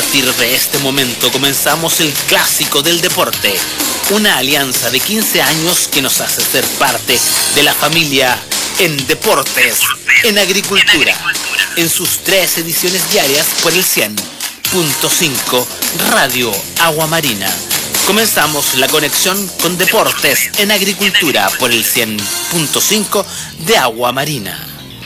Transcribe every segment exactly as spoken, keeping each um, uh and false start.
partir de este momento comenzamos el clásico del deporte, una alianza de quince años que nos hace ser parte de la familia en deportes, en agricultura, en sus tres ediciones diarias por el cien punto cinco Radio Agua Marina. Comenzamos la conexión con deportes en agricultura por el cien punto cinco de Agua Marina.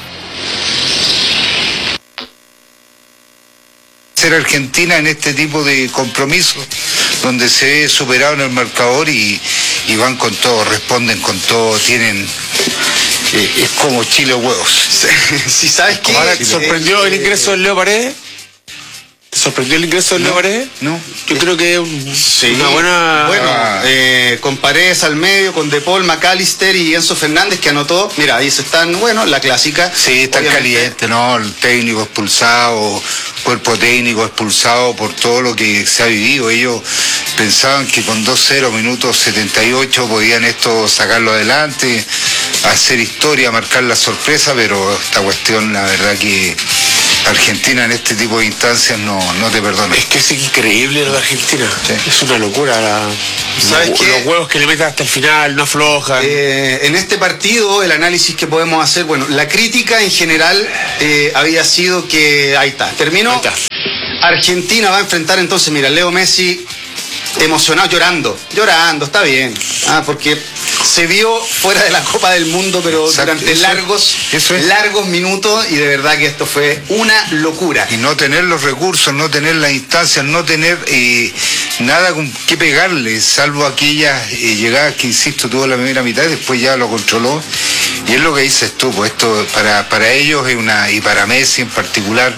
Ser Argentina en este tipo de compromisos, donde se ve superado en el marcador y, y van con todo, responden con todo, tienen... Eh, es como chile o huevos. Si sabes que... Ahora, ¿te sorprendió el ingreso del Leo Paredes? ¿Te sorprendió el ingreso del no, Leo Paredes? No. Yo creo que es un, sí, una buena... Bueno, eh, con Paredes al medio, con De Paul, McAllister y Enzo Fernández que anotó. Mira, ahí se están, bueno, la clásica. Sí, están calientes, ¿no? El técnico expulsado, cuerpo técnico expulsado por todo lo que se ha vivido. Ellos pensaban que con dos cero, minutos setenta y ocho, podían esto sacarlo adelante, hacer historia, marcar la sorpresa, pero esta cuestión, la verdad que... Argentina en este tipo de instancias no, no te perdona. Es que es increíble lo de Argentina. Sí. Es una locura. La, ¿Sabes los, qué? los huevos que le meten hasta el final, no aflojan. Eh, en este partido, el análisis que podemos hacer, bueno, la crítica en general eh, había sido que, ahí está, terminó. Ahí está. Argentina va a enfrentar entonces, mira, Leo Messi emocionado, llorando, llorando, está bien, ah, porque se vio fuera de la Copa del Mundo, pero Exacto, durante eso, largos, eso es. largos minutos, y de verdad que esto fue una locura. Y no tener los recursos, no tener las instancias, no tener eh, nada con qué pegarle, salvo aquellas eh, llegadas que, insisto, tuvo la primera mitad y después ya lo controló. Y es lo que dices tú, pues esto para, para ellos es una, y para Messi en particular,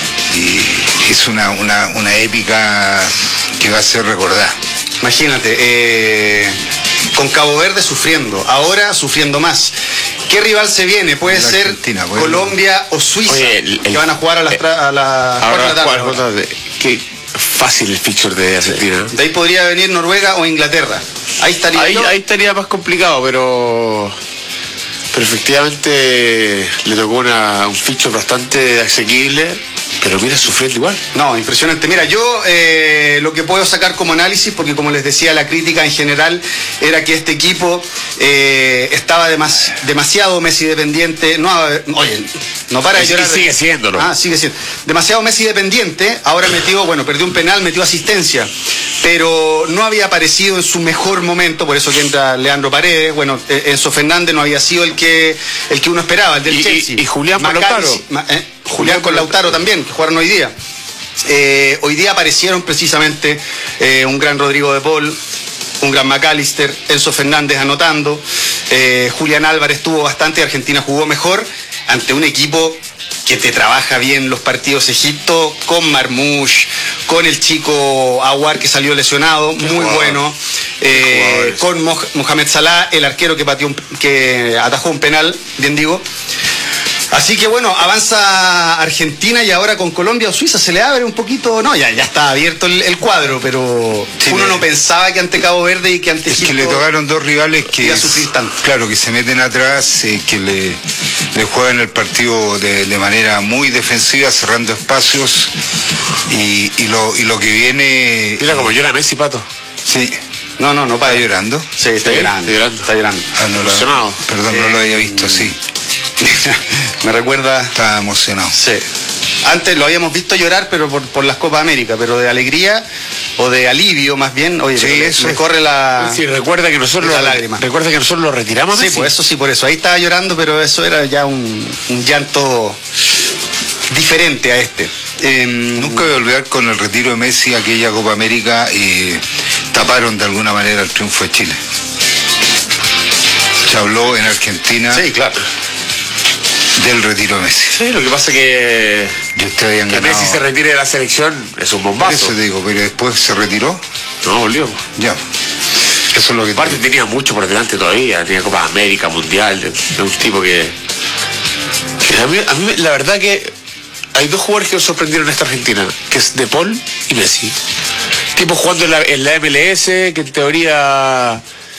y es una, una, una épica que va a ser recordada. Imagínate, eh, con Cabo Verde sufriendo, ahora sufriendo más. ¿Qué rival se viene? Puede la ser Argentina, Colombia o Suiza, Oye, el, el, que van a jugar a las a la ahora cuatro de la tarde. Qué fácil el fixture de Argentina. Sí. De ahí podría venir Noruega o Inglaterra. Ahí estaría ahí, ahí estaría más complicado, pero pero efectivamente le tocó una, un fixture bastante asequible. Pero mira, sufriendo igual. No, impresionante. Mira, yo eh, lo que puedo sacar como análisis, porque como les decía, la crítica en general era que este equipo eh, estaba demas, demasiado Messi dependiente. No, oye, no para de llorar. Sigue siéndolo. Ah, sigue siendo. Demasiado Messi dependiente. Ahora metió, bueno, perdió un penal, metió asistencia. Pero no había aparecido en su mejor momento, por eso que entra Leandro Paredes. Bueno, Enzo Fernández no había sido el que el que uno esperaba, el del y, Chelsea. Y, y Julián Lautaro. ¿eh? Julián con Lautaro también, que jugaron hoy día. Eh, hoy día aparecieron precisamente eh, un gran Rodrigo de Paul, un gran McAllister, Enzo Fernández anotando, eh, Julián Álvarez tuvo bastante, Argentina jugó mejor ante un equipo que te trabaja bien los partidos. Egipto, con Marmoush, con el chico Aouar que salió lesionado, muy jugador. bueno, eh, con Mo Mohamed Salah, el arquero que pateó un, que atajó un penal, bien digo. Así que bueno, avanza Argentina y ahora con Colombia o Suiza se le abre un poquito, no, ya, ya está abierto el, el cuadro, pero sí, uno no pensaba que ante Cabo Verde y que ante es Egipto que le tocaron dos rivales que es, claro, que se meten atrás, eh, que le, le juegan el partido de, de manera muy defensiva, cerrando espacios, y, y, lo, y lo que viene... Mira como llora Messi, Pato. Sí. No, no, no para. ¿Está llorando? Sí, está ¿Sí? llorando. Está llorando. Está llorando. Ah, no emocionado. Lo, perdón, eh, no lo había visto, sí. Me recuerda... Estaba emocionado. Sí. Antes lo habíamos visto llorar, pero por, por las Copas América, pero de alegría o de alivio más bien. Oye, sí, me, eso me corre la... Sí, recuerda que nosotros la lo, lágrima. Recuerda que nosotros lo retiramos. Sí, pues eso sí, por eso. Ahí estaba llorando, pero eso era ya un, un llanto diferente a este. Eh, Nunca voy a olvidar con el retiro de Messi aquella Copa América y taparon de alguna manera el triunfo de Chile. Se habló en Argentina. Sí, claro. Del retiro de Messi. Sí, lo que pasa es que, y ustedes habían que ganado... Messi se retire de la selección es un bombazo. Eso te digo, pero después se retiró. No, volvió. Ya. Eso es lo que... Aparte tenía mucho por delante todavía, tenía Copa América, Mundial, de un tipo que... que a, mí, a mí la verdad que hay dos jugadores que nos sorprendieron en esta Argentina, que es De Paul y Messi. Tipo jugando en la, en la M L S, que en teoría...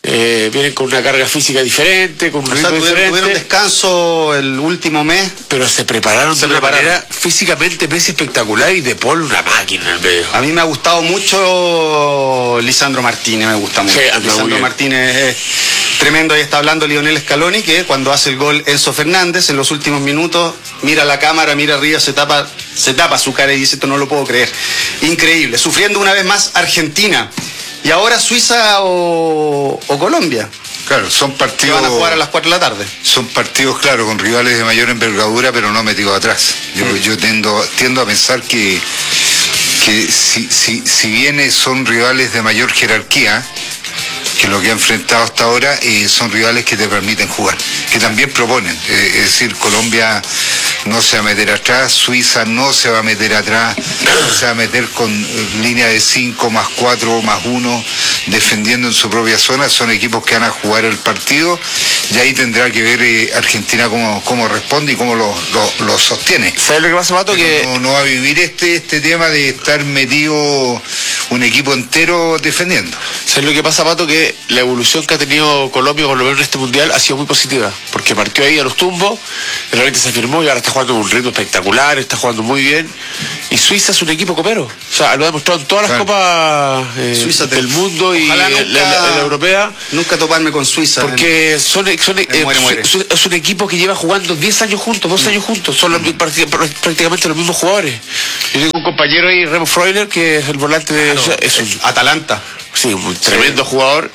eh, vienen con una carga física diferente, con un o ritmo sea, tuvieron, diferente. tuvieron descanso el último mes. Pero se prepararon Se de una prepararon. manera físicamente Messi espectacular y De Paul una máquina en el medio. A mí me ha gustado mucho Lisandro Martínez, me gusta mucho. Sí, anda muy Lisandro bien. Martínez es tremendo. Ahí está hablando Lionel Scaloni, que cuando hace el gol Enzo Fernández, en los últimos minutos, mira la cámara, mira arriba, se tapa, se tapa su cara y dice, esto no lo puedo creer. Increíble. Sufriendo una vez más Argentina. Y ahora Suiza o, o Colombia, Claro, son que partidos... van a jugar a las cuatro de la tarde. Son partidos, claro, con rivales de mayor envergadura, pero no metidos atrás. Yo, Mm. yo tiendo, tiendo a pensar que, que si, si, si bien son rivales de mayor jerarquía que lo que ha enfrentado hasta ahora, eh, son rivales que te permiten jugar, que también proponen. Eh, es decir, Colombia no se va a meter atrás, Suiza no se va a meter atrás, se va a meter con eh, línea de cinco más cuatro más uno, defendiendo en su propia zona. Son equipos que van a jugar el partido y ahí tendrá que ver eh, Argentina cómo, cómo responde y cómo lo, lo, lo sostiene. ¿Sabes lo que pasa, Pato? Que No, no va a vivir este, este tema de estar metido un equipo entero defendiendo. ¿Sabes lo que pasa, Pato? Que la evolución que ha tenido Colombia, por lo menos en este mundial, ha sido muy positiva. Porque partió ahí a los tumbos, de repente se firmó y ahora está jugando un ritmo espectacular, está jugando muy bien. Y Suiza es un equipo copero. O sea, lo ha demostrado en todas las Claro. copas eh, Suiza te- del mundo y ojalá la, nunca- la- la europea. Nunca toparme con Suiza. Porque son, son, eh, muere, muere. su- su- es un equipo que lleva jugando diez años juntos, doce años juntos, son los, prácti- prácticamente los mismos jugadores. Yo tengo un compañero ahí, Remo Freuler, que es el volante de... Claro, es un, Atalanta. sí, un tremendo jugador.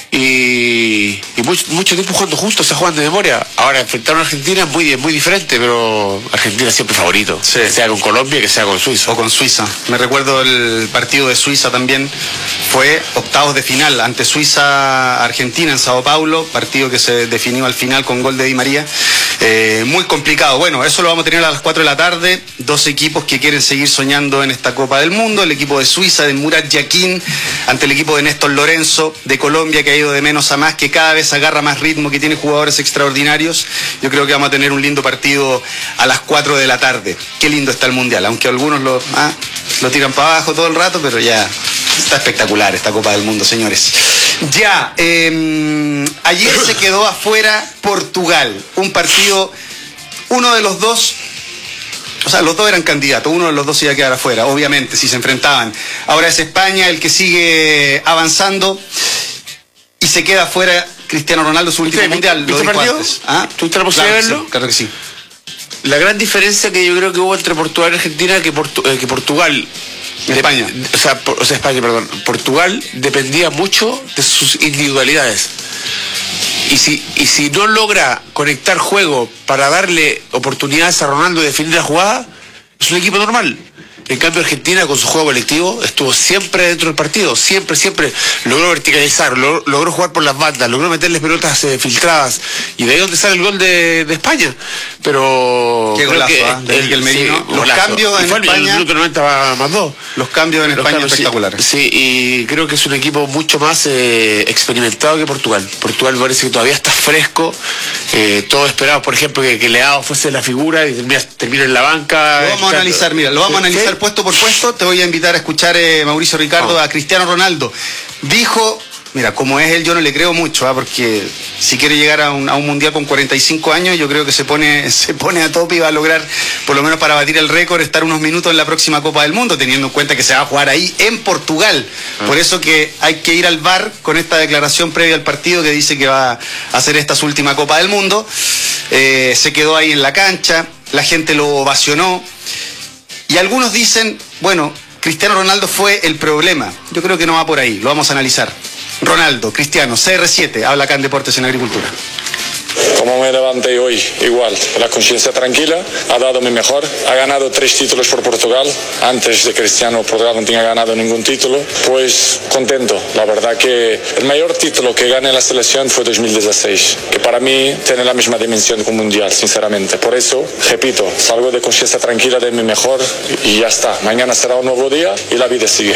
Y, y mucho, mucho tiempo jugando juntos, se juegan de memoria. Ahora, enfrentaron a Argentina muy, muy diferente, pero Argentina siempre favorito. Sí. Que sea con Colombia, que sea con Suiza. O con Suiza. Me recuerdo el partido de Suiza también. Fue octavos de final ante Suiza-Argentina en Sao Paulo. Partido que se definió al final con gol de Di María. Eh, muy complicado. Bueno, eso lo vamos a tener a las cuatro de la tarde. Dos equipos que quieren seguir soñando en esta Copa del Mundo. El equipo de Suiza, de Murat Yakin, ante el equipo de Néstor Lorenzo, de Colombia, que ha ido de menos a más, que cada vez agarra más ritmo, que tiene jugadores extraordinarios. Yo creo que vamos a tener un lindo partido a las cuatro de la tarde. Qué lindo está el Mundial, aunque algunos lo, ah, lo tiran para abajo todo el rato, pero ya está espectacular esta Copa del Mundo, señores. Ya, eh, ayer se quedó afuera Portugal, un partido, uno de los dos, o sea, los dos eran candidatos, uno de los dos iba a quedar afuera, obviamente, si se enfrentaban. Ahora es España el que sigue avanzando y se queda afuera Cristiano Ronaldo, su último ¿Viste- mundial, viste lo el dijo partido? antes. ¿Ah? ¿Tuviste la posibilidad Claro de que verlo? sí, claro que sí. La gran diferencia que yo creo que hubo entre Portugal y Argentina, que, Portu- eh, que Portugal... de- España. o, sea, por- o sea, España, perdón. Portugal dependía mucho de sus individualidades. Y si, y si no logra conectar juego para darle oportunidades a Ronaldo de definir la jugada, es un equipo normal. En cambio, Argentina, con su juego colectivo, estuvo siempre dentro del partido, siempre, siempre. Logró verticalizar, logró, logró jugar por las bandas, logró meterles pelotas eh, filtradas. Y de ahí es donde sale el gol de, de España. Pero... Qué creo golazo, que ¿ah? De Miguel Merino. Los golazo. cambios Y en fue el- España- el minuto noventa va más dos. Los cambios en Los España cambios, sí. espectaculares. Sí, y creo que es un equipo mucho más eh, experimentado que Portugal. Portugal me parece que todavía está fresco. Eh, todos esperaban, por ejemplo, que, que Leao fuese la figura y termina, termina en la banca. Lo vamos a Está- analizar, mira, lo vamos a Sí, analizar sí. puesto por puesto. Te voy a invitar a escuchar, eh, Mauricio Ricardo, Oh. a Cristiano Ronaldo. Dijo, mira, como es él, yo no le creo mucho, ¿ah? Porque si quiere llegar a un, a un mundial con cuarenta y cinco años, yo creo que se pone, se pone a tope y va a lograr, por lo menos para batir el récord, estar unos minutos en la próxima Copa del Mundo, teniendo en cuenta que se va a jugar ahí en Portugal. Ah. Por eso que hay que ir al V A R con esta declaración previa al partido que dice que va a hacer esta su última Copa del Mundo. Eh, se quedó ahí en la cancha, la gente lo ovacionó. Y algunos dicen, bueno, Cristiano Ronaldo fue el problema. Yo creo que no va por ahí, lo vamos a analizar. Ronaldo, Cristiano, C R siete, habla acá en Deportes en Agricultura. Como me levanté hoy, igual, la conciencia tranquila, ha dado mi mejor, ha ganado tres títulos por Portugal, antes de Cristiano Portugal no tenía ganado ningún título, pues contento, la verdad que el mayor título que gané en la selección fue dos mil dieciséis, que para mí tiene la misma dimensión que un mundial, sinceramente, por eso, repito, salgo de conciencia tranquila de mi mejor y ya está, mañana será un nuevo día y la vida sigue.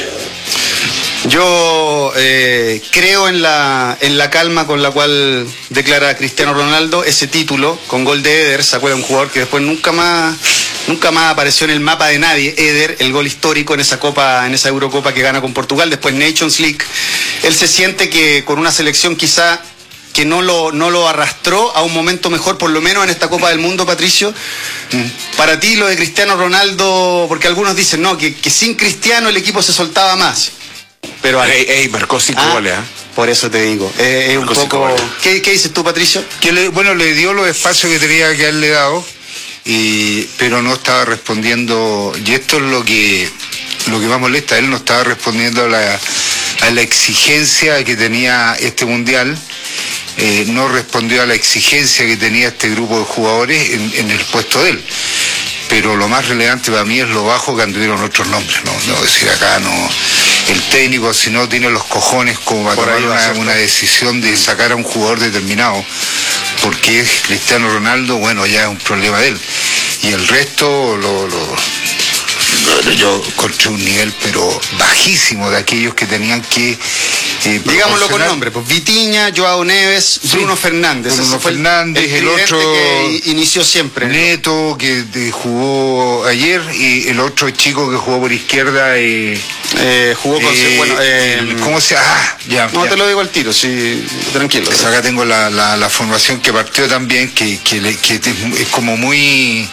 Yo eh, creo en la, en la calma con la cual declara Cristiano Ronaldo ese título con gol de Eder. ¿Se acuerda? Un jugador que después nunca más Nunca más apareció en el mapa de nadie. Eder, el gol histórico en esa copa, en esa Eurocopa que gana con Portugal, después Nations League. Él se siente que con una selección quizá que no lo, no lo arrastró a un momento mejor, por lo menos en esta Copa del Mundo, Patricio. Mm. Para ti lo de Cristiano Ronaldo, porque algunos dicen no, que, que sin Cristiano el equipo se soltaba más. Pero ey, ey, marcó cinco ah, goles, ¿eh? Por eso te digo, eh, es un poco... ¿Qué, ¿Qué dices tú, Patricio? Que le, bueno, le dio los espacios que tenía que haberle dado, y, pero no estaba respondiendo, y esto es lo que, lo que más molesta, él no estaba respondiendo a la, a la exigencia que tenía este Mundial. Eh, no respondió a la exigencia que tenía este grupo de jugadores en, en el puesto de él. Pero lo más relevante para mí es lo bajo que anduvieron otros nombres, ¿no? No decir acá, no. El técnico, si no tiene los cojones como para tomar una, una decisión de sacar a un jugador determinado, porque es Cristiano Ronaldo, bueno, ya es un problema de él. Y el resto, lo, lo yo encontré un nivel pero bajísimo de aquellos que tenían que eh, digámoslo con nombre, pues Vitinha, Joao Neves, sí, Bruno Fernández. Bruno Fernández, el, el otro que inició siempre. Neto, que de, jugó ayer, y el otro chico que jugó por izquierda eh, eh, jugó con eh, bueno, eh, ¿cómo se llama? Ah, ya, no ya. Te lo digo al tiro, sí, tranquilo. Pues acá tengo la, la, la formación que partió también, que, que, le, que es como muy...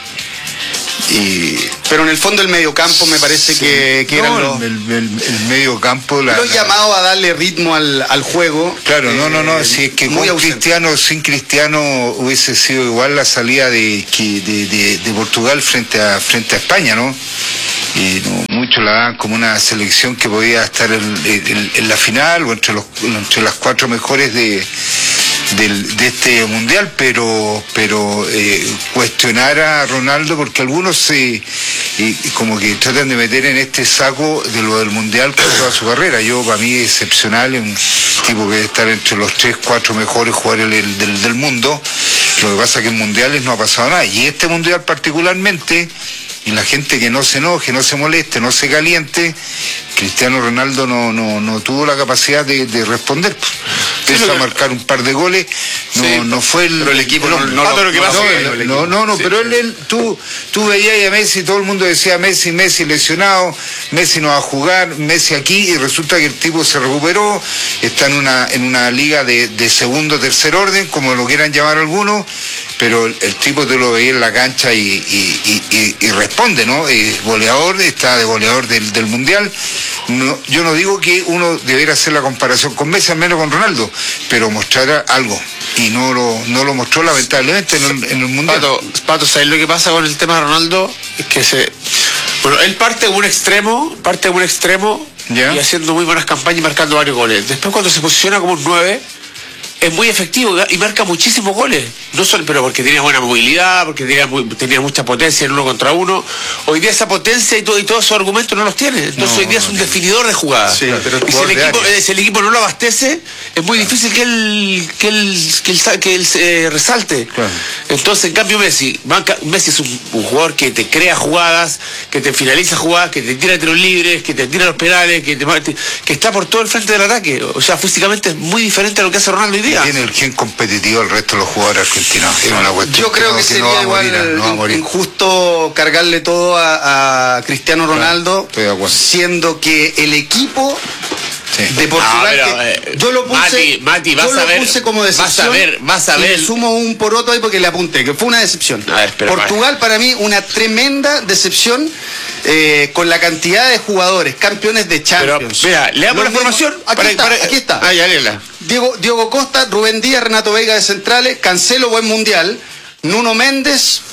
Y, pero en el fondo el mediocampo me parece sí, que, que no, eran los, el, el, el mediocampo la, los la, llamados a darle ritmo al, al juego. Claro, eh, no, no, no, si es que muy con ausente. Cristiano, sin Cristiano hubiese sido igual la salida de, de, de, de Portugal frente a frente a España, ¿no? Y no, muchos la dan como una selección que podía estar en, en, en la final o entre los entre las cuatro mejores de Del, de este mundial, pero pero eh, cuestionar a Ronaldo, porque algunos se y, y como que tratan de meter en este saco de lo del mundial con toda su carrera. Yo, para mí, es excepcional, es un tipo que debe estar entre los tres, cuatro mejores jugadores del, del, del mundo. Lo que pasa es que en mundiales no ha pasado nada, y este mundial particularmente, y la gente que no se enoje, no se moleste, no se caliente, Cristiano Ronaldo no no, no tuvo la capacidad de, de responder. Empezó sí, a marcar un par de goles, no, sí, no fue el... Pero el equipo no, no, no, no, lo que no, no, no, no, no, sí, pero él, él tú, tú veías a Messi, todo el mundo decía Messi, Messi lesionado, Messi no va a jugar, Messi aquí, y resulta que el tipo se recuperó, está en una, en una liga de, de segundo, tercer orden, como lo quieran llamar algunos, pero el, el tipo te lo veía en la cancha y, y, y, y, y responde, ¿no? Es goleador, está de goleador del, del Mundial. No, yo no digo que uno debiera hacer la comparación con Messi, al menos con Ronaldo, pero mostrar algo, y no lo, no lo mostró lamentablemente en el, en el Mundial. Pato, Pato, ¿sabes lo que pasa con el tema de Ronaldo? Es que se... Bueno, él parte de un extremo, parte de un extremo, ¿ya? Y haciendo muy buenas campañas y marcando varios goles. Después, cuando se posiciona como un nueve, es muy efectivo y marca muchísimos goles. No solo, pero porque tenía buena movilidad, porque tenía, muy, tenía mucha potencia en uno contra uno. Hoy día esa potencia y todo y todos esos argumentos no los tiene. Entonces no, hoy día es un no, definidor de jugadas. Sí, pero y si el, equipo, eh, si el equipo no lo abastece, es muy difícil que él, que él, que él, que él eh, resalte. Claro. Entonces, en cambio, Messi, Messi es un, un jugador que te crea jugadas, que te finaliza jugadas, que te tira tiros libres, que te tira los penales, que, te, que está por todo el frente del ataque. O sea, físicamente es muy diferente a lo que hace Ronaldo hoy día. Tiene el gen competitivo el resto de los jugadores argentinos. Es una cuestión. Yo creo que, que sería no igual morir, no injusto cargarle todo a, a Cristiano Ronaldo, claro, siendo que el equipo sí. de Portugal, no, pero, eh, yo lo puse, Mati, Mati, vas yo a lo ver, puse como decepción. Vas a ver, vas a ver. Y le sumo un poroto ahí porque le apunté, que fue una decepción. A ver, Portugal para mí una tremenda decepción. Eh, con la cantidad de jugadores, campeones de Champions. Pero, mira, le damos la información. Aquí, para, está, para, aquí está. Ah, ya, léela. Diego, Diego Costa, Rubén Díaz, Renato Veiga de centrales, Cancelo, buen mundial, Nuno Méndez,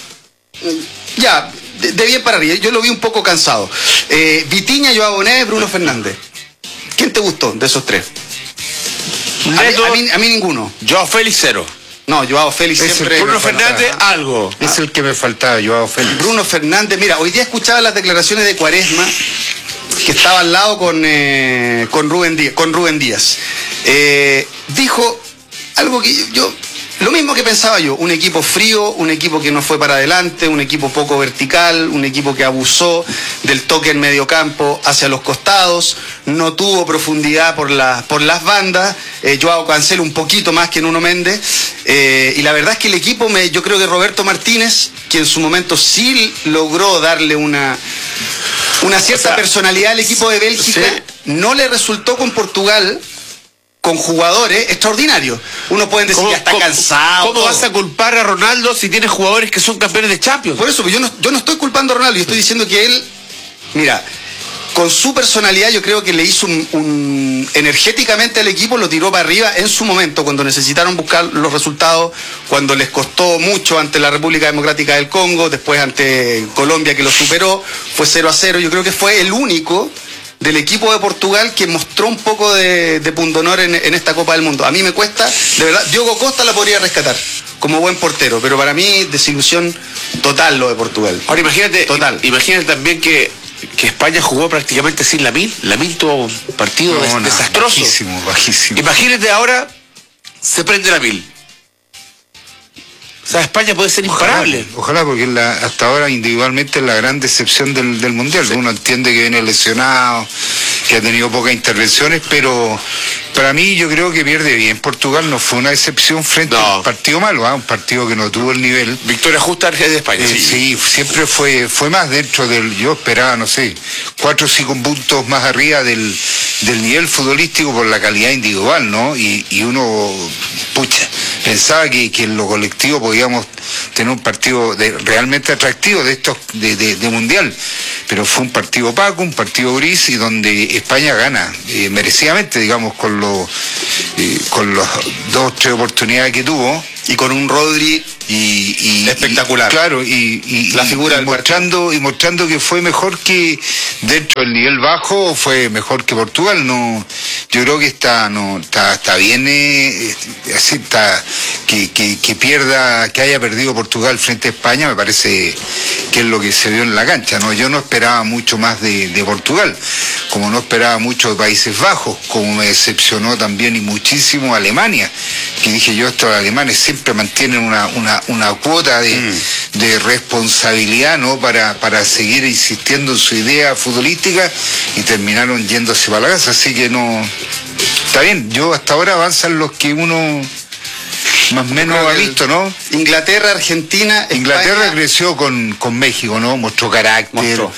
ya, de, de bien para arriba. Yo lo vi un poco cansado. Eh, Vitinha, Joao Neves, Bruno Fernández. ¿Quién te gustó de esos tres? Neto, a, mí, a, mí, a mí ninguno. Joao Félix, cero. No, Joao Félix es siempre... Bruno Fernández, ah, algo. Es ah. el que me faltaba, Joao Félix. Bruno Fernández, mira, hoy día escuchaba las declaraciones de Quaresma, que estaba al lado con, eh, con, Rubén Díaz, con Rubén Díaz. Eh, dijo algo que yo, yo... Lo mismo que pensaba yo, un equipo frío, un equipo que no fue para adelante, un equipo poco vertical, un equipo que abusó del toque en medio campo hacia los costados, no tuvo profundidad por, la, por las bandas, eh, Joao Cancelo un poquito más que Nuno Méndez, eh, y la verdad es que el equipo, me, yo creo que Roberto Martínez, que en su momento sí logró darle una, una cierta o sea, personalidad al equipo de Bélgica, sí. no le resultó con Portugal, con jugadores extraordinarios. Uno puede decir que ya está ¿cómo, cansado. ¿Cómo todo? Vas a culpar a Ronaldo si tienes jugadores que son campeones de Champions? Por eso, yo no, yo no estoy culpando a Ronaldo, yo estoy diciendo que él, mira, con su personalidad yo creo que le hizo un, un energéticamente al equipo, lo tiró para arriba en su momento, cuando necesitaron buscar los resultados, cuando les costó mucho ante la República Democrática del Congo, después ante Colombia que lo superó, fue cero a cero. Yo creo que fue el único del equipo de Portugal que mostró un poco de, de pundonor en, en esta Copa del Mundo. A mí me cuesta, de verdad, Diogo Costa la podría rescatar como buen portero, pero para mí desilusión total lo de Portugal. Ahora imagínate, total. Imagínate también que, que España jugó prácticamente sin Lamine. Lamine tuvo un partido no, des, no, desastroso. Bajísimo, bajísimo. Imagínate ahora, se prende Lamine. O sea, España puede ser imparable. Ojalá, ojalá porque la, hasta ahora individualmente es la gran decepción del, del Mundial. Sí. Uno entiende que viene lesionado, que ha tenido pocas intervenciones, pero para mí yo creo que pierde bien. Portugal no fue una decepción frente no. a un partido malo, ¿eh? Un partido que no tuvo el nivel. Victoria justa de España. Eh, sí. sí, siempre fue fue más dentro del, yo esperaba, no sé, cuatro o cinco puntos más arriba del, del nivel futbolístico por la calidad individual, ¿no? Y, y uno, pucha, pensaba que, que en lo colectivo podíamos tener un partido de, realmente atractivo de estos de, de, de mundial, pero fue un partido opaco, un partido gris y donde España gana eh, merecidamente, digamos, con los eh, con los dos tres oportunidades que tuvo y con un Rodri y, y espectacular, y, claro, y, y la figura y, y mostrando y mostrando que fue mejor que dentro del nivel bajo, fue mejor que Portugal. No, yo creo que está no está está bien eh, acepta que, que, que pierda, que haya perdido Portugal frente a España, me parece que es lo que se vio en la cancha, ¿no? Yo no esperaba mucho más de, de Portugal, como no esperaba mucho de Países Bajos, como me decepcionó también y muchísimo Alemania, que dije yo, estos alemanes siempre mantienen una, una, una cuota de, mm. de responsabilidad, ¿no? Para, para seguir insistiendo en su idea futbolística y terminaron yéndose para la casa, así que no, está bien, yo hasta ahora avanzan los que uno más o menos ha visto, ¿no? Inglaterra, Argentina, Inglaterra España. creció con, con México, ¿no? Mostró carácter, Mostró.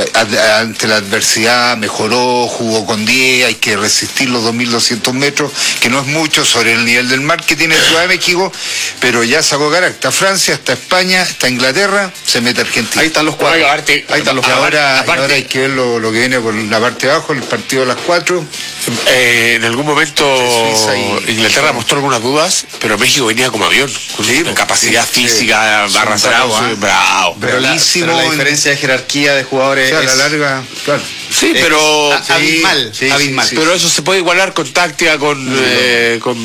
A, ante la adversidad, mejoró, jugó con diez, hay que resistir los dos mil doscientos metros, que no es mucho sobre el nivel del mar que tiene Ciudad de México, pero ya sacó carácter. Hasta Francia, hasta España, hasta Inglaterra, se mete Argentina. Ahí están los cuatro. Ahí están los cuatro. Ahora, ahora hay que ver lo, lo que viene por la parte de abajo, el partido de las cuatro. Eh, en algún momento y... Inglaterra mostró algunas dudas, pero México venía como avión, con sí, una capacidad sí, física, sí, arrastrado, bravo, bravo. Pero la, pero la diferencia de jerarquía de jugadores, o sea, es, la larga, claro. Sí, pero a, sí, abismal, sí, abismal. Sí, sí, pero eso se puede igualar con táctica, con no, eh, con,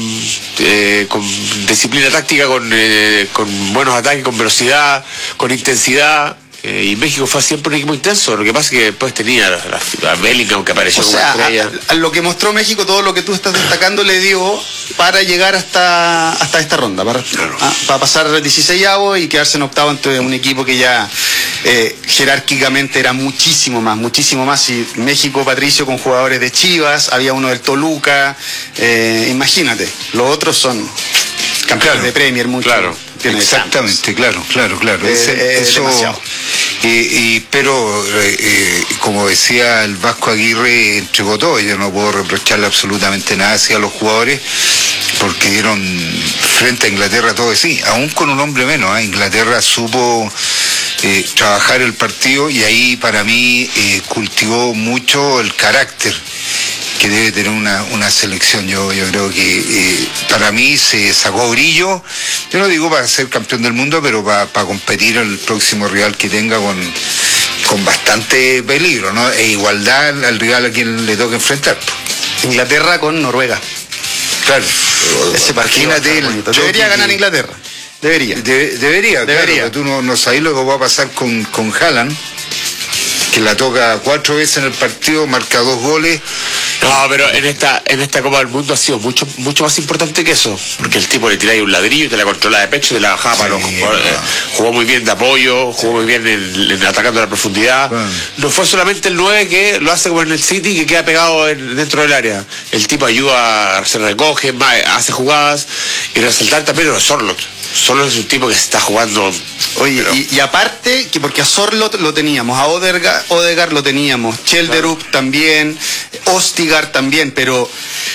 eh, con disciplina táctica, con, eh, con buenos ataques, con velocidad, con intensidad. Eh, y México fue siempre un equipo intenso. Lo que pasa es que después tenía a, a Bellingham, que apareció o como sea, estrella. A, a lo que mostró México, todo lo que tú estás destacando le dio para llegar hasta hasta esta ronda, para, claro. ah, para pasar dieciseisavo y quedarse en octavo ante un equipo que ya eh, jerárquicamente era muchísimo más, muchísimo más. Y México, Patricio, con jugadores de Chivas, había uno del Toluca, eh, imagínate, los otros son campeones claro, de Premier, mucho. Claro, exactamente, claro, claro, claro. Eh, Ese, eh, eso, demasiado. Y, y, pero, eh, como decía el Vasco Aguirre, entregó todo. Yo no puedo reprocharle absolutamente nada hacia los jugadores, porque dieron frente a Inglaterra todo de sí, aún con un hombre menos. ¿eh? Inglaterra supo eh, trabajar el partido y ahí para mí eh, cultivó mucho el carácter que debe tener una, una selección. Yo, yo creo que eh, para mí se sacó brillo, yo no digo para ser campeón del mundo, pero para, para competir el próximo rival que tenga con, con bastante peligro, ¿no? E igualdad al rival a quien le toque enfrentar. Inglaterra con Noruega. Claro. Ese partido debería ganar Inglaterra. Debería. De, debería, debería. Claro, tú no, no sabes lo que va a pasar con, con Haaland, que la toca cuatro veces en el partido, marca dos goles. No, pero en esta en esta Copa del Mundo ha sido mucho mucho más importante que eso, porque el tipo le tira ahí un ladrillo y te la controla de pecho y te la bajaba para los jugadores. Jugó muy bien de apoyo, jugó muy bien en, en atacando a la profundidad. Bueno. No fue solamente el nueve que lo hace como en el City, que queda pegado en, dentro del área. El tipo ayuda, se recoge, hace jugadas, y resaltar también a Sorloth. Sorloth es un tipo que está jugando. Oye, pero... y, y aparte, que porque a Sorloth lo teníamos, a Odegaard, Odegaard lo teníamos, Chelderup claro. también, Ostigar también, pero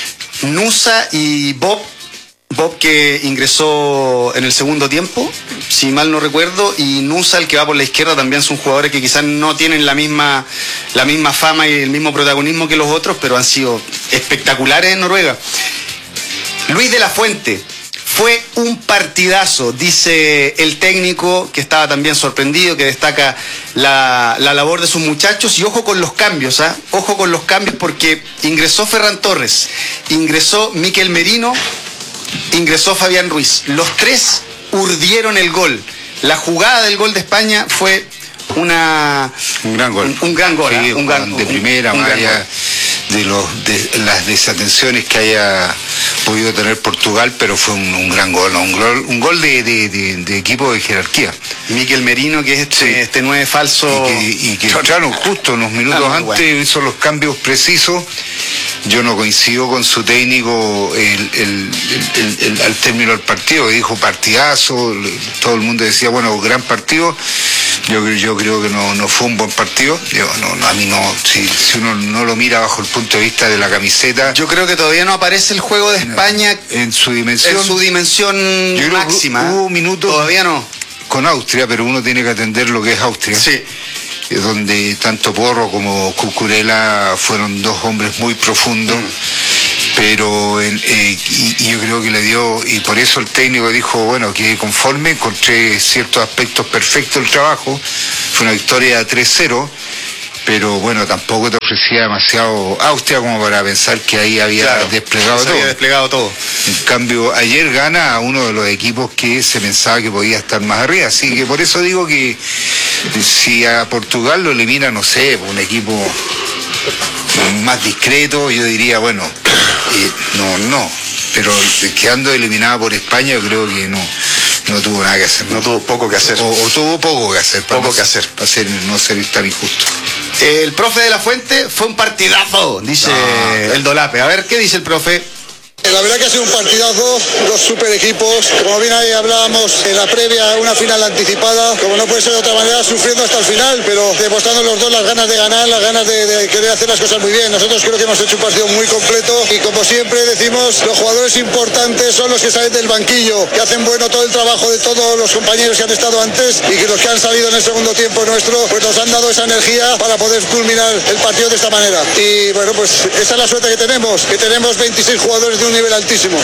Nusa y Bob, Bob que ingresó en el segundo tiempo, si mal no recuerdo, y Nusa, el que va por la izquierda, también son jugadores que quizás no tienen la misma, la misma fama y el mismo protagonismo que los otros, pero han sido espectaculares en Noruega. Luis de la Fuente. Fue un partidazo, dice el técnico, que estaba también sorprendido, que destaca la, la labor de sus muchachos. Y ojo con los cambios, ¿ah? ¿eh? Ojo con los cambios, porque ingresó Ferran Torres, ingresó Mikel Merino, ingresó Fabián Ruiz. Los tres urdieron el gol. La jugada del gol de España fue una un gran gol. Un, un gran gol, sí, ¿eh? un gran, de primera, un, un de, los, de las desatenciones que haya podido tener Portugal, pero fue un, un gran gol, ¿no? un gol, un gol de, de, de, de equipo de jerarquía. Mikel Merino, que es este, sí. este nueve falso. Y que, y que claro, justo unos minutos ah, antes bueno. hizo los cambios precisos. Yo no coincido con su técnico el, el, el, el, al término del partido, que dijo partidazo, todo el mundo decía, bueno, gran partido. Yo, yo creo que no, no fue un buen partido. Yo, no, no, a mí no, si, si uno no lo mira bajo el punto de vista de la camiseta. Yo creo que todavía no aparece el juego de España en su dimensión, en su dimensión máxima. Hubo minutos todavía no con Austria, pero uno tiene que atender lo que es Austria. Sí. Donde tanto Porro como Cucurella fueron dos hombres muy profundos. Mm. Pero eh, y, y yo creo que le dio, y por eso el técnico dijo, bueno, que conforme, encontré ciertos aspectos perfectos del trabajo. Fue una victoria tres cero, pero bueno, tampoco te ofrecía demasiado Austria como para pensar que ahí había claro, desplegado todo. Había desplegado todo. En cambio, ayer gana a uno de los equipos que se pensaba que podía estar más arriba, así que por eso digo que si a Portugal lo elimina, no sé, un equipo más discreto, yo diría, bueno, eh, no, no, pero quedando eliminada por España, yo creo que no, no tuvo nada que hacer. No, no tuvo poco que hacer. O, o tuvo poco que hacer. Poco no, que hacer. Para ser, no ser tan injusto. El profe de la Fuente fue un partidazo, dice no, el Dolape. A ver, ¿qué dice el profe? La verdad que ha sido un partidazo, dos super equipos, como bien ahí hablábamos en la previa, una final anticipada, como no puede ser de otra manera, sufriendo hasta el final, pero demostrando los dos las ganas de ganar, las ganas de, de querer hacer las cosas muy bien. Nosotros creo que hemos hecho un partido muy completo y como siempre decimos, los jugadores importantes son los que salen del banquillo, que hacen bueno todo el trabajo de todos los compañeros que han estado antes y que los que han salido en el segundo tiempo nuestro, pues nos han dado esa energía para poder culminar el partido de esta manera. Y bueno, pues esa es la suerte que tenemos, que tenemos veintiséis jugadores de un nivel altísimo.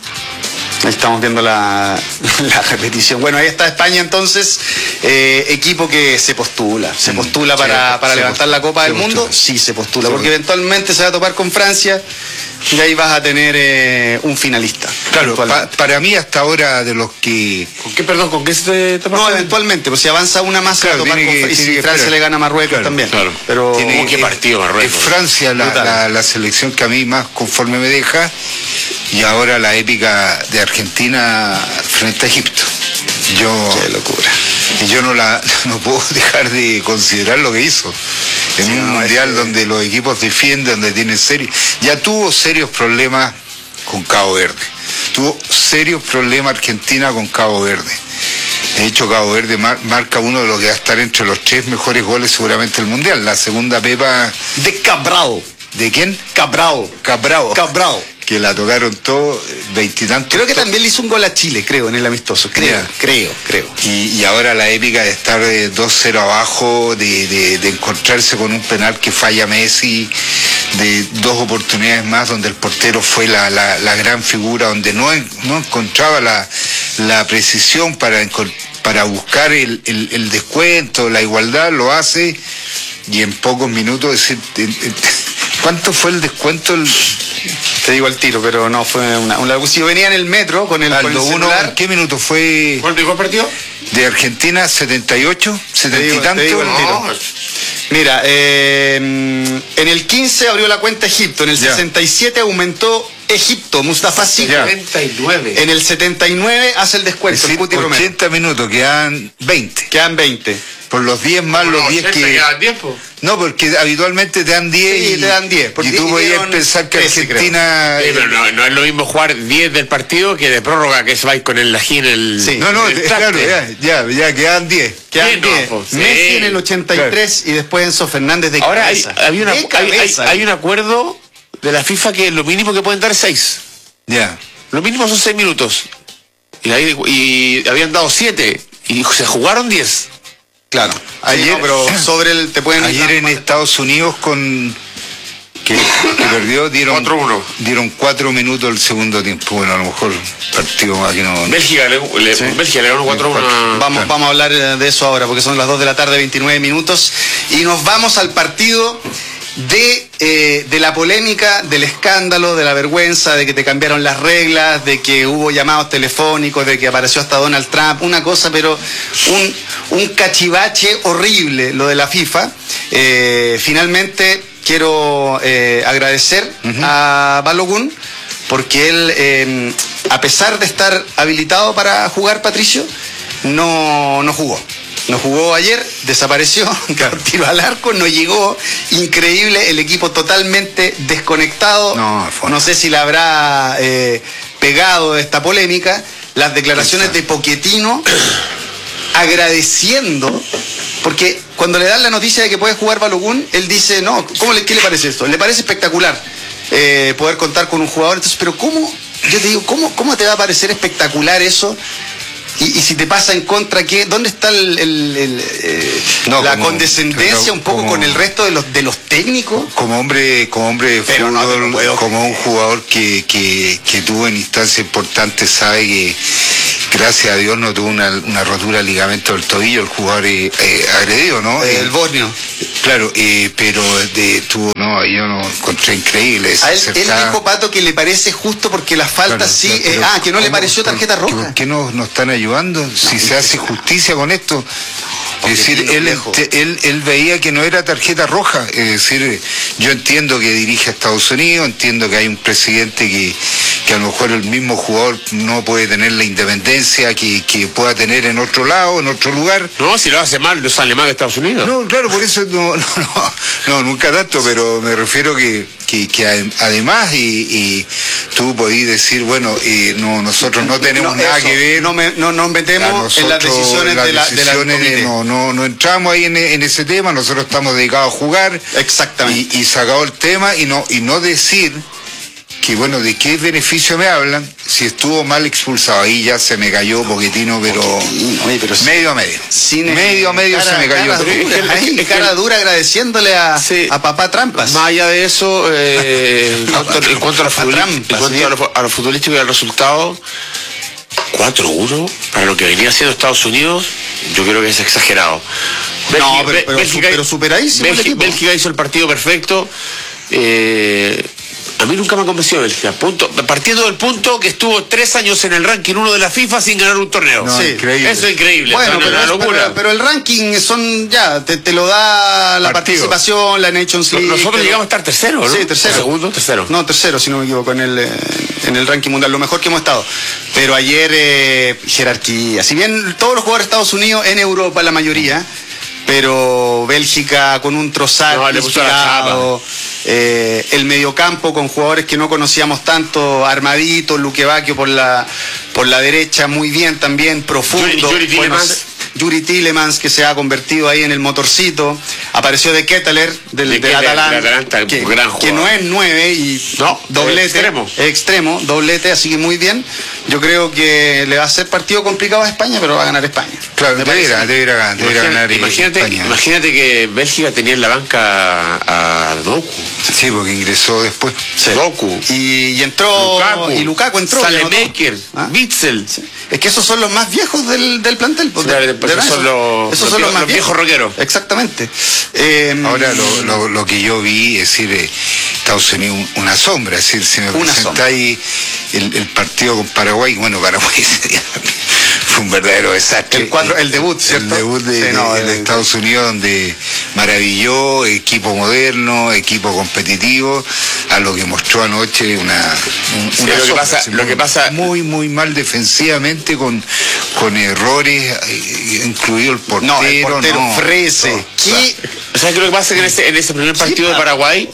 Ahí estamos viendo la, la repetición. Bueno, ahí está España entonces, eh, equipo que se postula, se postula mm, para, sí, para se levantar postula, la Copa del Mundo, postula. sí se postula, se porque postula. eventualmente se va a topar con Francia y ahí vas a tener eh, un finalista. Claro, pa, para mí hasta ahora de los que... ¿Con qué, perdón, con qué se topa? No, eventualmente, pues si avanza una más claro, se va a topar con... Que, y si Francia esperar. le gana a Marruecos claro, también. Claro. Pero tiene qué partido Marruecos. Es Francia la, la, la selección que a mí más conforme me deja, y ahora la épica de Argentina frente a Egipto. Yo, qué locura. Y yo no la no puedo dejar de considerar lo que hizo. En sí, un no, mundial es que... donde los equipos defienden, donde tienen serios... Ya tuvo serios problemas con Cabo Verde. Tuvo serios problemas Argentina con Cabo Verde. De hecho, Cabo Verde mar, marca uno de los que va a estar entre los tres mejores goles seguramente del mundial. La segunda pepa... De Cabral. ¿De quién? Cabral. Cabral. Cabral. Que la tocaron todo, veintitantos. Creo que to... también le hizo un gol a Chile, creo, en el amistoso. Creo, yeah. creo, creo. Y, y ahora la épica de estar de dos cero abajo, de, de, de encontrarse con un penal que falla Messi, de dos oportunidades más donde el portero fue la, la, la gran figura, donde no, no encontraba la, la precisión para, para buscar el, el, el descuento, la igualdad, lo hace, y en pocos minutos, decir, ¿cuánto fue el descuento? El, Te digo al tiro, pero no fue una... una si yo venía en el metro con el, con el celular... Uno, ¿qué minuto fue? ¿Cuánto dijo el partido? De Argentina, setenta y ocho, setenta y tanto. No, Mira, eh, en el quince abrió la cuenta Egipto, en el Ya. sesenta y siete aumentó Egipto, Mustafa Sique. Ya. setenta y nueve. En el setenta y nueve hace el Es descuento, el decir, Cuti Romero. ochenta minutos, quedan veinte. Quedan veinte. Por los diez más los diez ochenta que... quedan tiempo. No, porque habitualmente te dan diez Sí, y te dan diez, porque Y tú podías dieron pensar que trece, Argentina... Sí, pero no, no es lo mismo jugar diez del partido que de prórroga, que se va con el lajín el. Sí. No, no, el claro, tracte. ya, ya, ya quedan diez. Quedan Sí, no, diez. pues, sí. Messi en el ochenta y tres y después Enzo Fernández de Ahora hay, cabeza. había una- De hay, hay- cabeza. hay un acuerdo de la FIFA que lo mínimo que pueden dar es seis. Ya. Lo mínimo son seis minutos. Y, ahí- y habían dado siete. Y se jugaron diez. Claro. Ayer- Ayer, pero sobre el te pueden Ayer en Estados Unidos con que, que perdió dieron cuatro uno. dieron cuatro minutos el segundo tiempo. Bueno, a lo mejor partido más que no. Bélgica le, le, Sí. Bélgica le ganó cuatro uno a... Vamos, Claro. vamos a hablar eh, de eso ahora, porque son las dos de la tarde, veintinueve minutos, y nos vamos al partido de, eh, de la polémica, del escándalo, de la vergüenza, de que te cambiaron las reglas, de que hubo llamados telefónicos, de que apareció hasta Donald Trump, una cosa, pero un, un cachivache horrible lo de la FIFA. Eh, finalmente quiero eh, agradecer a Balogun, porque él, eh, a pesar de estar habilitado para jugar, Patricio, no, no jugó. No jugó ayer, desapareció, tiro al arco, no llegó. Increíble, el equipo totalmente desconectado. No, fue- No sé si le habrá eh, pegado esta polémica. Las declaraciones de Pochettino agradeciendo, porque cuando le dan la noticia de que puede jugar Balogun, él dice, no, ¿cómo le, ¿qué le parece esto? Le parece espectacular eh, poder contar con un jugador. Entonces, pero ¿cómo? Yo te digo, ¿cómo, cómo te va a parecer espectacular eso? Y, y si te pasa en contra, ¿qué? ¿Dónde está el, el- el, eh, No, la como- condescendencia pero un poco como- con el resto de los, de los técnicos? Como hombre, como hombre de Pero no, fútbol, no puedo como un jugador que, que, que tuvo en instancias importantes, sabe que gracias a Dios no tuvo una, una rotura de ligamento del tobillo, el jugador eh, eh, agredido, ¿no? Eh, Eh, el bosnio. Claro, eh, pero de, tuvo, no, yo no encontré increíble. A él, él desacertada. dijo, Pato, que le parece justo porque la falta Claro, sí... claro, eh, pero ah, que no le ¿cómo- pareció por- tarjeta roja. ¿Por qué no nos están ayudando? Si se hace justicia con esto. Es decir, Pochettino, él, viejo. te- él, él veía que no era tarjeta roja. Es decir, yo entiendo que dirige a Estados Unidos, entiendo que hay un presidente que, que a lo mejor el mismo jugador no puede tener la independencia que, que pueda tener en otro lado, en otro lugar. No, si lo hace mal, lo sale mal de Estados Unidos. No, claro, por eso no, no, no, no, nunca tanto, pero me refiero que, que, que ade- además y, y tú podís decir, bueno, eh, no, nosotros no tenemos No, nada eso, que ver. No, me- no nos A metemos en las nosotros, decisiones las de la, de la decisiones, comité. no, no, no entramos ahí en, en ese tema, nosotros estamos dedicados a jugar. Exactamente. Y, y sacado el tema y no, y no decir que bueno, ¿de qué beneficio me hablan? Si estuvo mal expulsado, ahí ya se me cayó Pochettino, pero, Oye, pero sí. medio a medio. Sin- medio a medio cara- se me cayó. cara Pero es dura, que el- ahí, es que cara el- dura agradeciéndole a, Sí. a papá Trampas. Más allá de eso, eh, en, cuanto, en cuanto a lo futbolístico, en Trampas, cuanto a lo, a lo futbolístico y al resultado, cuatro uno para lo que venía haciendo Estados Unidos, yo creo que es exagerado. No, pero- Be- pero su- pero superadísimo el Bélgica, equipo. Bélgica hizo el partido perfecto. eh, a mí nunca me ha convencido Bélgica. Punto, partiendo del punto que estuvo tres años en el ranking uno de la FIFA sin ganar un torneo. No, Sí. increíble. Eso es increíble. Bueno, es una pero, es- locura. pero, pero el ranking son ya, te, te lo da la Partido. participación, la Nations League. Nosotros te lo- llegamos a estar tercero, ¿no? Sí, tercero. ¿O segundo, tercero. No, tercero, si no me equivoco, en el, eh, en el ranking mundial, lo mejor que hemos estado. Pero ayer, eh, jerarquía. Si bien todos los jugadores de Estados Unidos en Europa, la mayoría, pero Bélgica con un Trossard No, le puso la inspirado, eh, el mediocampo con jugadores que no conocíamos tanto, Armadito, Luquevaquio por la, por la derecha, muy bien también, profundo. Yuri- Yuri Bueno, Tielemans. se- Yuri Tielemans, que se ha convertido ahí en el motorcito. Apareció de Ketteler, del, De del Ketteler, Atalanta, del Atalanta, que, un gran que no jugador. es nueve y No, doblete. es extremo. es extremo, doblete, así que muy bien. Yo creo que le va a ser partido complicado a España, pero va a ganar España. Claro, Me parece. debería, debería, debería ganar eh, Imagínate, España. imagínate que Bélgica tenía en la banca a, a Doku. Sí, porque ingresó después. Doku. Y, y entró, Lukaku. y Lukaku entró. y anotó. Salemaker. ¿Ah? Witzel. Es que esos son los más viejos del, del plantel. pues, Sí, de- pues de esos son verdad, los- esos los son los viejos- más los viejos rockeros. Exactamente. Eh, Ahora lo, lo, lo que yo vi, es decir, eh, Estados Unidos un- una sombra, es decir, si me Una presentáis el, el partido con Paraguay, bueno, Paraguay sería fue un verdadero desastre. El, cuatro, el debut, ¿cierto? El debut de, sí, no, de, de el, Estados Unidos, donde maravilló, equipo moderno, equipo competitivo, a lo que mostró anoche una, un, sí, una lo, que sombra, pasa, lo muy, que pasa muy muy mal defensivamente, con, con errores, incluido el portero. No, el portero no, Frese. no, ¿Qué? ¿Sabes qué es lo que pasa? Que en ese, en ese primer partido de Paraguay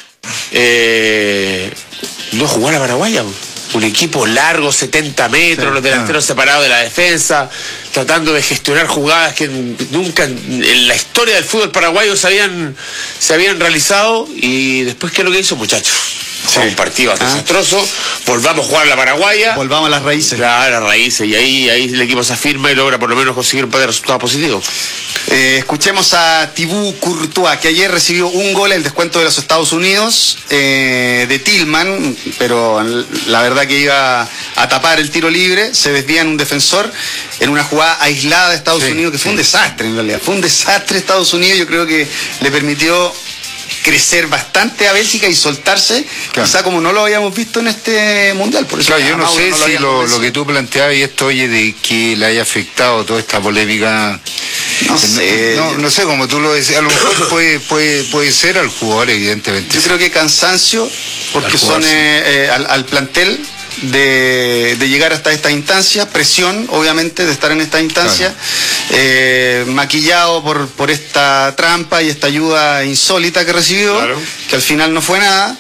eh, no jugó a la paraguaya. Un equipo largo, setenta metros, sí, los delanteros ah. separados de la defensa, tratando de gestionar jugadas que nunca en la historia del fútbol paraguayo se habían, se habían realizado. Y después, ¿qué es lo que hizo, muchachos? Sí. Un partido ah. desastroso, volvamos a jugar a la paraguaya. Volvamos a las raíces. Claro, a las raíces, y ahí, ahí el equipo se afirma y logra por lo menos conseguir un par de resultados positivos. Eh, escuchemos a Thibaut Courtois, que ayer recibió un gol en el descuento de los Estados Unidos eh, de Tillman, pero la verdad que iba a tapar el tiro libre, se desvía en un defensor en una jugada aislada de Estados sí, Unidos, que fue sí. un desastre en realidad, fue un desastre Estados Unidos. Yo creo que le permitió crecer bastante a Bélgica y soltarse, claro. quizá como no lo habíamos visto en este mundial. Por eso claro, yo no Mauro sé no lo si lo, lo que tú planteabas y esto, oye, de que le haya afectado toda esta polémica. No sé. No, no sé, como tú lo decías, a lo mejor puede, puede, puede ser al jugador, evidentemente. Yo creo que cansancio, porque son eh, eh, al, al plantel de, de llegar hasta esta instancia, presión, obviamente, de estar en esta instancia, claro. eh, maquillado por, por esta trampa y esta ayuda insólita que recibió, claro. que al final no fue nada.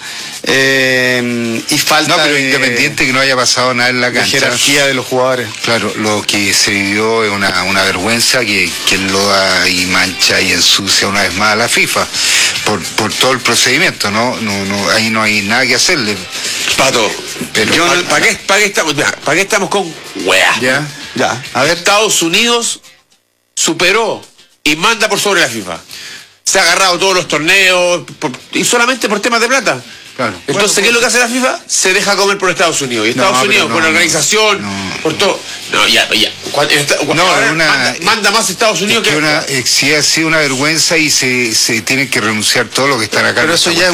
Eh, y falta no, pero de, independiente que no haya pasado nada en la cancha, la jerarquía de los jugadores. Claro, lo que se vivió es una, una vergüenza que, que loda y mancha y ensucia una vez más a la FIFA por, por todo el procedimiento, ¿no? No, no, ahí no hay nada que hacerle. Pato, pero yo no, ¿para, qué, para, qué estamos, ¿para qué estamos con weá? Ya, ya. A ver, Estados Unidos superó y manda por sobre la FIFA. Se ha agarrado todos los torneos por, y solamente por temas de plata. Claro. Entonces, bueno, ¿qué es lo que hace la FIFA? Se deja comer por Estados Unidos. Y Estados no, Unidos, no, por la organización, no, por todo. No, ya, ya. Cuando, cuando no, ahora una, manda, manda más Estados Unidos es que. Una, sí ha sido una vergüenza y se, se tiene que renunciar todo lo que están acá. Pero eso ya